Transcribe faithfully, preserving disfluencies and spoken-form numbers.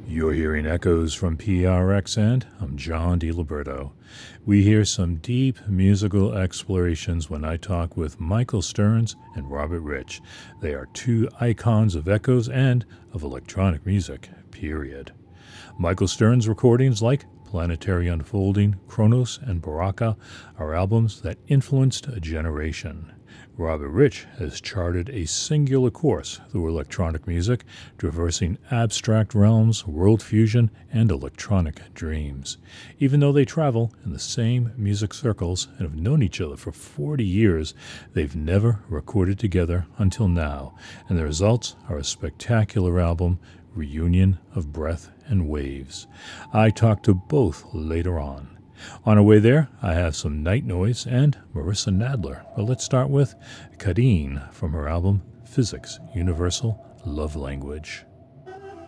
You're hearing echoes from P R X, and I'm John DiLiberto. We hear some deep musical explorations when I talk with Michael Stearns and Robert Rich. They are two icons of echoes and of electronic music, period. Michael Stearns' recordings like Planetary Unfolding, Kronos, and Baraka are albums that influenced a generation. Robert Rich has charted a singular course through electronic music, traversing abstract realms, world fusion, and electronic dreams. Even though they travel in the same music circles and have known each other for forty years, they've never recorded together until now, and the results are a spectacular album, Reunion of Breath and Waves. I talked to both later on. On our way there, I have some Night Noise and Marissa Nadler. But let's start with Kadeen from her album Physics Universal Love Language.